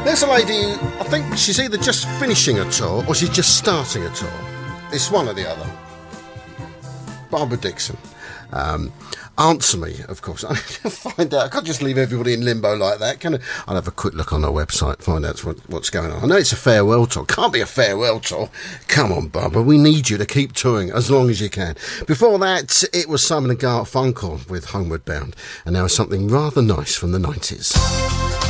There's a lady, I think she's either just finishing a tour or she's just starting a tour. It's one or the other. Barbara Dixon. Answer me, of course. I need to find out. I can't just leave everybody in limbo like that, can I? I'll have a quick look on her website, find out what's going on. I know it's a farewell tour. Can't be a farewell tour. Come on, Barbara. We need you to keep touring as long as you can. Before that, it was Simon & Garfunkel with Homeward Bound. And now something rather nice from the 90s.